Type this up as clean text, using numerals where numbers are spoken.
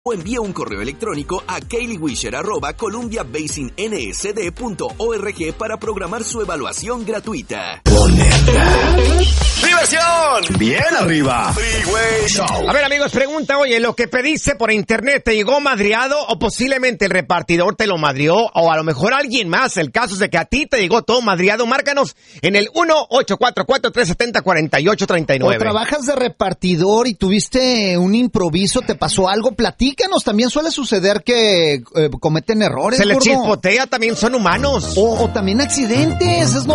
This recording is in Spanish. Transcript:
O envía un correo electrónico a kayleewisher@columbiabasinnsd.org para programar su evaluación gratuita. ¡Diversión! ¡Bien arriba! Freeway Show. A ver, amigos, pregunta, oye, ¿lo que pediste por internet te llegó madriado o posiblemente el repartidor te lo madrió o a lo mejor alguien más? El caso es de que a ti te llegó todo madriado. Márcanos en el 1-844-370-4839. O trabajas de repartidor y tuviste un improviso, te pasó algo, platícanos. También suele suceder que cometen errores. Se les gordo. chispotea, también son humanos. O también accidentes, es